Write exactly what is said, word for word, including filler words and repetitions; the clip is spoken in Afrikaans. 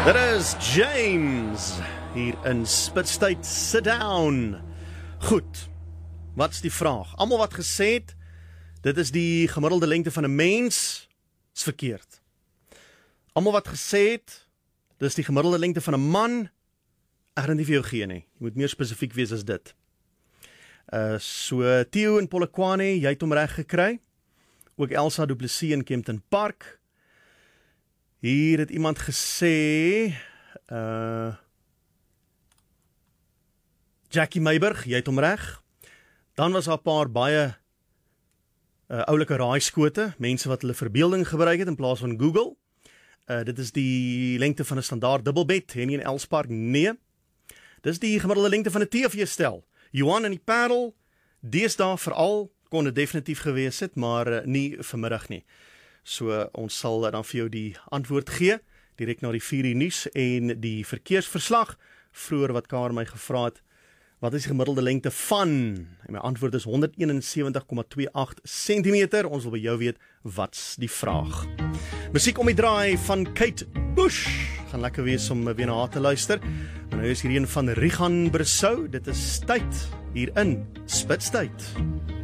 Dit is James hier in Spitstyd. Sit down. Goed, wat is die vraag? Almal wat gesê het, dit is die gemiddelde lengte van 'n mens, is verkeerd. Almal wat gesê het, dit is die gemiddelde lengte van 'n man, ek gaan nie vir jou gee nie. Jy moet meer spesifiek wees as dit. Uh, so Theo en Polokwane, jy het hom reg gekry. Ook Elsa Du Plessis in Kempton Park. Hier het iemand gesê, uh, Jackie Meiburg, jy het hom reg. Dan was daar 'n paar baie uh, oulike raaiskote, mense wat hulle verbeelding gebruik het in plaas van Google. Uh, dit is die lengte van 'n standaard dubbelbed, Henny en Elspark, nee. Dit is die gemiddelde lengte van 'n T V-stel. Johan en die Parel, deesdae veral, kon dit definitief gewees het, maar uh, nie vanmiddag nie. So uh, ons sal uh, dan vir jou die antwoord gee, direk na die vier uur nuus en die verkeersverslag. Vroeër wat Karen my gevra het, wat is die gemiddelde lengte van? En my antwoord is honderdeenensewentig komma twee agt sentimeter. Ons wil by jou weet, wat's die vraag? Musiek om die draai van Kate Bush. Gaan lekker wees om weer na haar te luister. En nou is hier een van Rigan Bressou. Dit is tyd hier in Spitstyd.